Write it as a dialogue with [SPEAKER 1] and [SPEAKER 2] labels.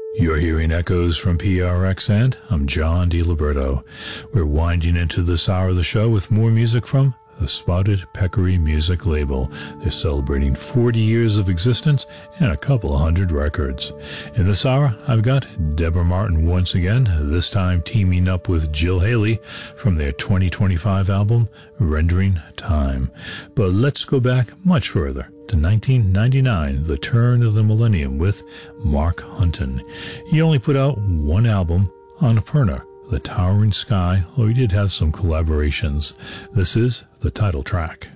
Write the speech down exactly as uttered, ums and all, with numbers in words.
[SPEAKER 1] You're hearing echoes from P R X, and I'm John DiLiberto. We're winding into this hour of the show with more music from the Spotted Peccary music label. They're celebrating forty years of existence and a couple of hundred records. In this hour, I've got Deborah Martin once again, this time teaming up with Jill Haley from their twenty twenty-five album, Rendering Time. But let's go back much further to nineteen ninety-nine, the turn of the millennium, with Mark Hunton. He only put out one album, Annapurna, The Towering Sky, although he did have some collaborations. This is the title track.